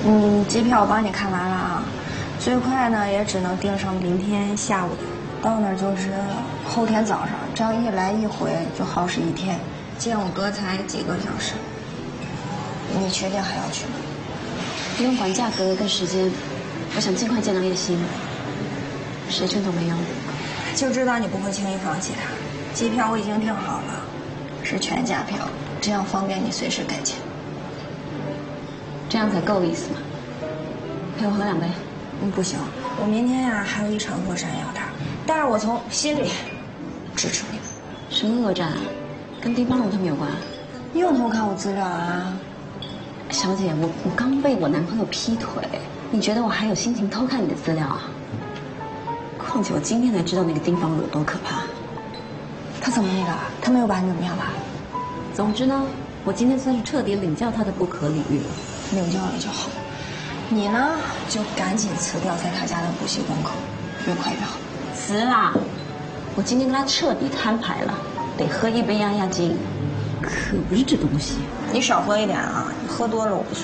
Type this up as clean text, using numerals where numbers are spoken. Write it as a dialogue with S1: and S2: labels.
S1: 机票我帮你看完了啊，最快呢也只能订上明天下午，到那儿就是后天早上，这样一来一回就耗时1天，见我哥才几个小时。你确定还要去吗？
S2: 不用管价格跟时间，我想尽快见到叶欣，谁劝都没用。
S1: 就知道你不会轻易放弃他。机票我已经订好了，是全价票，这样方便你随时改签。
S2: 这样才够意思嘛。陪我喝2杯。
S1: 不行，我明天呀还有一场恶战要打，但是我从心里支持你。
S2: 什么恶战啊？跟丁芳荣他们有关？
S1: 你有偷看我资料啊？
S2: 小姐，我刚被我男朋友劈腿，你觉得我还有心情偷看你的资料啊？况且我今天才知道那个丁芳荣有多可怕。
S1: 他怎么那个？他没有把你怎么样吧？
S2: 总之呢，我今天算是彻底领教他的不可理喻了。
S1: 领教了就好。你呢，就赶紧辞掉在他家的补习功课，越快越好。
S2: 辞啦！我今天跟他彻底摊牌了，得喝1杯压压惊。可不是这东西。
S1: 你少喝一点啊，你喝多了我不算。